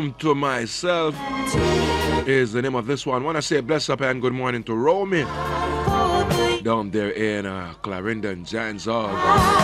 Home to Myself is the name of this one. Want to say bless up and good morning to Romy down there in Clarendon, Giants Hall.